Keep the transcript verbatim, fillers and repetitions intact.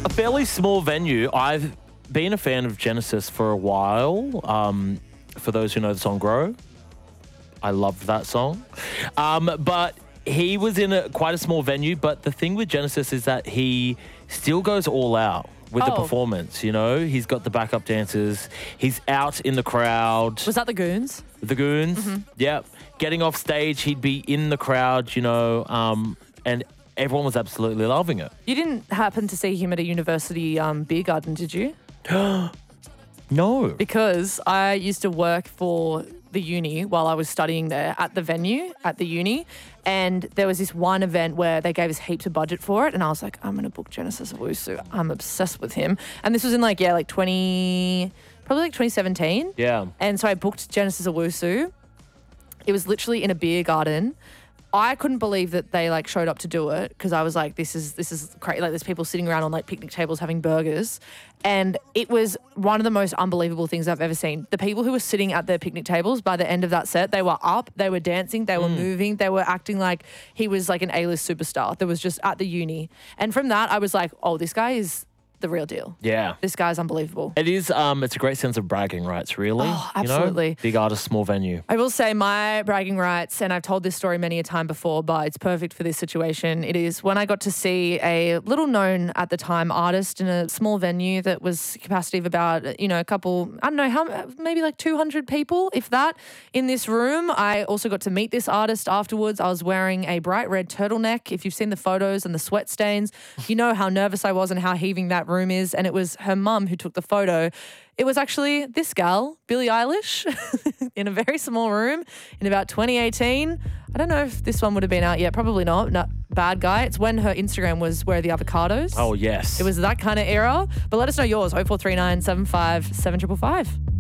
A fairly small venue. I've been a fan of Genesis for a while. Um, for those who know the song Grow, I loved that song. Um, but he was in a quite a small venue. But the thing with Genesis is that he still goes all out with the Oh. performance, you know? He's got the backup dancers. He's out in the crowd. Was that the Goons? The Goons, Mm-hmm. yep. Getting off stage, he'd be in the crowd, you know, um, and everyone was absolutely loving it. You didn't happen to see him at a university um, beer garden, did you? No. Because I used to work for the uni while I was studying there at the venue at the uni, and there was this one event where they gave us heaps of budget for it, and I was like, I'm going to book Genesis Owusu. I'm obsessed with him. And this was in like, yeah, like twenty, probably like twenty seventeen. Yeah. And so I booked Genesis Owusu. It was literally in a beer garden. I couldn't believe that they like showed up to do it because I was like, this is this is crazy. Like there's people sitting around on like picnic tables having burgers. And it was one of the most unbelievable things I've ever seen. The people who were sitting at their picnic tables by the end of that set, they were up, they were dancing, they were moving, they were acting like he was like an A-list superstar that was just at the uni. And from that, I was like, oh, this guy is the real deal. Yeah. This guy's unbelievable. It is, um, it's a great sense of bragging rights, really. Oh, You know? absolutely. Big artist, small venue. I will say my bragging rights, and I've told this story many a time before, but it's perfect for this situation. It is when I got to see a little known at the time artist in a small venue that was capacity of about, you know, a couple, I don't know, how maybe like two hundred people, if that, in this room. I also got to meet this artist afterwards. I was wearing a bright red turtleneck. If you've seen the photos and the sweat stains, you know how nervous I was and how heaving that room is. And it was her mum who took the photo. It was actually this gal, Billie Eilish, in a very small room in about twenty eighteen. I don't know if this one would have been out yet. Probably not. Not Bad Guy. It's when her Instagram was Where Are the Avocados. Oh, yes. It was that kind of era. But let us know yours. oh four three nine, seven five seven five five.